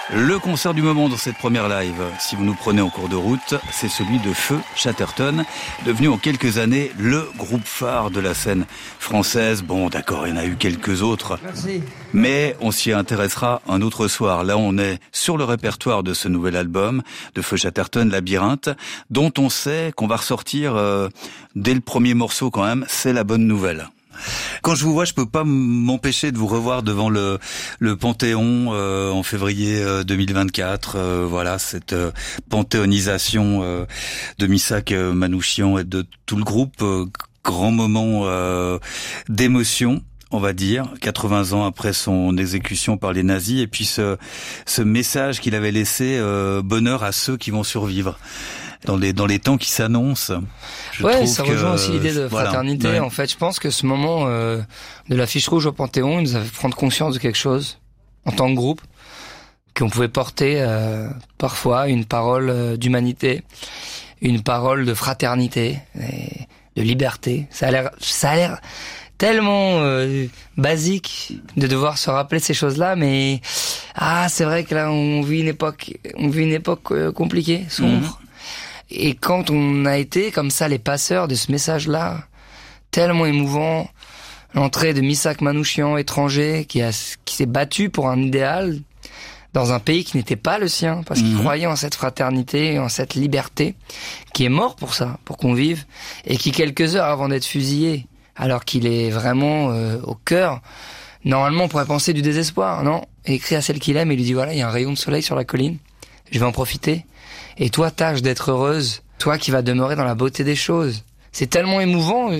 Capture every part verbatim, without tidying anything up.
Le concert du moment dans cette première live, si vous nous prenez en cours de route, c'est celui de Feu Chatterton, devenu en quelques années le groupe phare de la scène française. Bon, d'accord, il y en a eu quelques autres, Merci. Mais on s'y intéressera un autre soir. Là, on est sur le répertoire de ce nouvel album de Feu Chatterton, Labyrinthe, dont on sait qu'on va ressortir euh, dès le premier morceau quand même. C'est la bonne nouvelle. Quand je vous vois, je peux pas m'empêcher de vous revoir devant le le Panthéon euh, en février euh, deux mille vingt-quatre. Euh, voilà, cette euh, panthéonisation euh, de Missak Manouchian et de tout le groupe. Euh, grand moment euh, d'émotion, on va dire, quatre-vingts ans après son exécution par les nazis, et puis ce ce message qu'il avait laissé, euh, bonheur à ceux qui vont survivre. Dans les dans les temps qui s'annoncent. Je ouais, trouve ça que, rejoint aussi l'idée de voilà, fraternité. ouais. En fait, je pense que ce moment euh, de l'affiche rouge au Panthéon nous a fait prendre conscience de quelque chose en tant que groupe, qu'on pouvait porter euh, parfois une parole euh, d'humanité, une parole de fraternité, et de liberté. Ça a l'air, ça a l'air tellement euh, basique de devoir se rappeler ces choses-là, mais ah, c'est vrai que là, on vit une époque, on vit une époque euh, compliquée, sombre. Mm-hmm. Et quand on a été comme ça les passeurs de ce message-là, tellement émouvant, l'entrée de Missak Manouchian, étranger, qui a qui s'est battu pour un idéal dans un pays qui n'était pas le sien, parce qu'il mmh. croyait en cette fraternité, en cette liberté, qui est mort pour ça, pour qu'on vive, et qui quelques heures avant d'être fusillé, alors qu'il est vraiment euh, au cœur, normalement on pourrait penser du désespoir, non ? Et écrit à celle qu'il aime et lui dit voilà, il y a un rayon de soleil sur la colline, je vais en profiter. Et toi, tâche d'être heureuse, toi qui vas demeurer dans la beauté des choses. C'est tellement émouvant,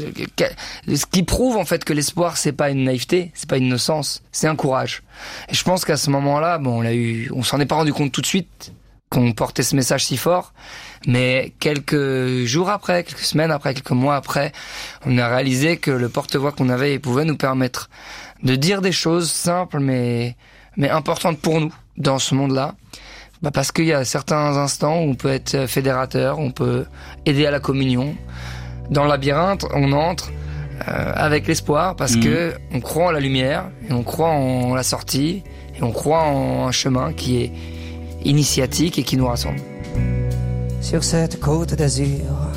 ce qui prouve en fait que l'espoir c'est pas une naïveté, c'est pas une innocence, c'est un courage. Et je pense qu'à ce moment-là, bon, on l'a eu, on s'en est pas rendu compte tout de suite qu'on portait ce message si fort, mais quelques jours après, quelques semaines après, quelques mois après, on a réalisé que le porte-voix qu'on avait pouvait nous permettre de dire des choses simples mais mais importantes pour nous dans ce monde-là. Bah parce qu'il y a certains instants où on peut être fédérateur, on peut aider à la communion. Dans le labyrinthe, on entre euh, avec l'espoir parce mmh. que on croit en la lumière et on croit en la sortie et on croit en un chemin qui est initiatique et qui nous rassemble. Sur cette côte d'azur,